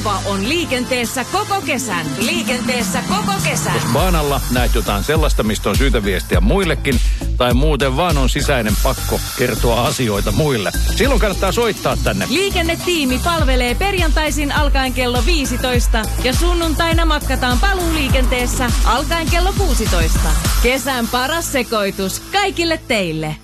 Nova on liikenteessä koko kesän. Liikenteessä koko kesän. Jos baanalla näet jotain sellaista, mistä on syytä viestiä muillekin, tai muuten vaan on sisäinen pakko kertoa asioita muille, silloin kannattaa soittaa tänne. Liikennetiimi palvelee perjantaisin alkaen kello 15 ja sunnuntaina matkataan paluuliikenteessä alkaen kello 16. Kesän paras sekoitus kaikille teille.